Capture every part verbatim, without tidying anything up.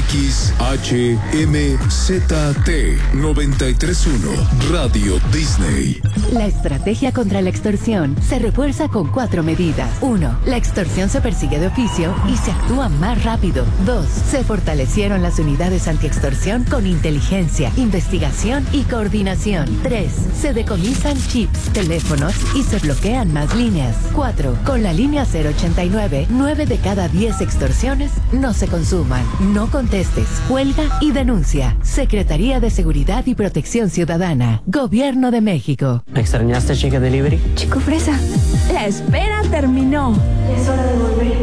X H M Z T noventa y tres punto uno Radio Disney. La estrategia contra la extorsión se refuerza con cuatro medidas. uno. La extorsión se persigue de oficio y se actúa más rápido. dos. Se fortalecieron las unidades antiextorsión con inteligencia, investigación y coordinación. tres. Se decomisan chips, teléfonos y se bloquean más líneas. cuatro. Con la línea cero ochenta y nueve, nueve de cada diez extorsiones no se consuman. No contestes, cuelga y denuncia. Secretaría de Seguridad y Protección Ciudadana. Gobierno de México. ¿Me extrañaste, chica delivery? Chico fresa, la espera terminó. Es hora de volver.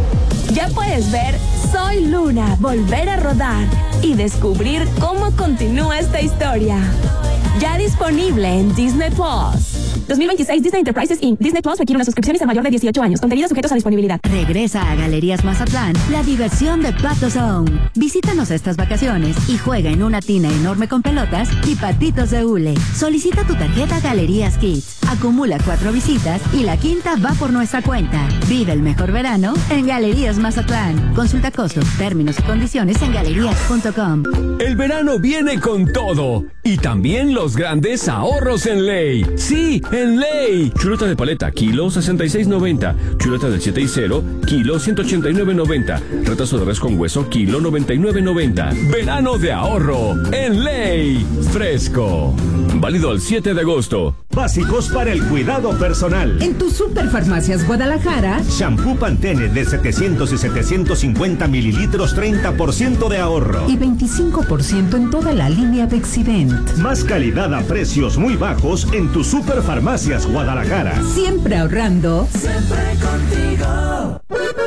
Ya puedes ver Soy Luna, volver a rodar y descubrir cómo continúa esta historia. Ya disponible en Disney Plus. dos mil veintiséis Disney Enterprises incorporated. Disney Plus requiere una suscripción y es mayor de dieciocho años. Contenidos sujetos a disponibilidad. Regresa a Galerías Mazatlán la diversión de Pato Zone. Visítanos estas vacaciones y juega en una tina enorme con pelotas y patitos de hule. Solicita tu tarjeta Galerías Kids. Acumula cuatro visitas y la quinta va por nuestra cuenta. Vive el mejor verano en Galerías Mazatlán. Consulta costos, términos y condiciones en galerías punto com. El verano viene con todo y también los grandes ahorros en Ley. Sí, en Ley. Chuleta de paleta, kilo sesenta y seis noventa. Chuleta del siete y cero, kilo ciento ochenta y nueve noventa. Retazo de res con hueso, kilo noventa y nueve noventa. Verano de ahorro en Ley. Fresco. Válido el siete de agosto. Básicos para el cuidado personal. En tu Superfarmacias Guadalajara, shampoo Pantene de setecientos y setecientos cincuenta mililitros, treinta por ciento de ahorro. Y veinticinco por ciento en toda la línea de Exident. Más calidad a precios muy bajos en tu Superfarmacias Guadalajara. Siempre ahorrando. Siempre contigo.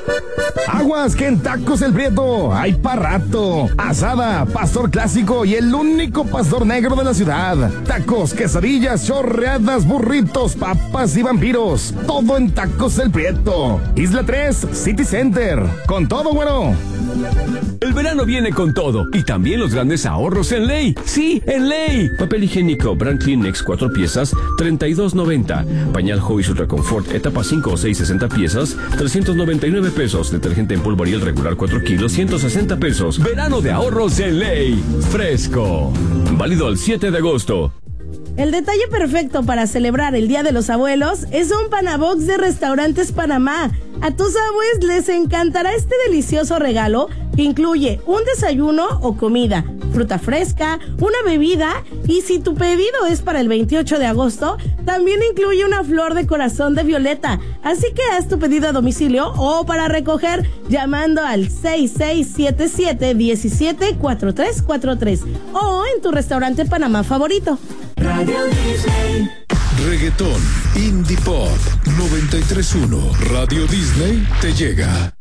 Aguas que en Tacos El Prieto hay pa' rato. Asada, pastor clásico y el único pastor negro de la ciudad. Tacos, quesadillas, chorreadas, burritos, papas y vampiros. Todo en Tacos El Prieto. Isla tres, City Center. Con todo, güero. El verano viene con todo y también los grandes ahorros en Ley. Sí, en Ley. Papel higiénico Brand Kleenex cuatro piezas, treinta y dos noventa. Pañal Joy Ultra Confort etapa cinco o seis, sesenta piezas, trescientos noventa y nueve pesos. Detergente en polvo Ariel regular cuatro kilos, ciento sesenta pesos. Verano de ahorros en Ley. Fresco. Válido el siete de agosto. El detalle perfecto para celebrar el Día de los Abuelos es un Panabox de Restaurantes Panamá. A tus abuelos les encantará este delicioso regalo que incluye un desayuno o comida, fruta fresca, una bebida y si tu pedido es para el veintiocho de agosto, también incluye una flor de corazón de violeta. Así que haz tu pedido a domicilio o para recoger llamando al seis seis siete siete, uno siete cuatro tres cuatro tres o en tu restaurante Panamá favorito. Radio Disney. Reggaetón, Indie Pop, noventa y tres punto uno Radio Disney te llega.